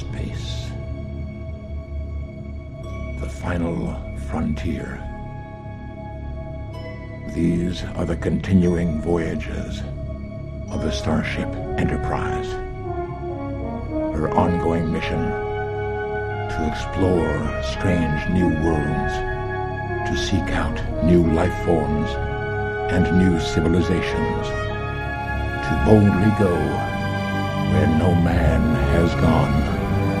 space. The final frontier. These are the continuing voyages of the Starship Enterprise. Her ongoing mission: to explore strange new worlds, to seek out new life forms and new civilizations, to boldly go where no man has gone.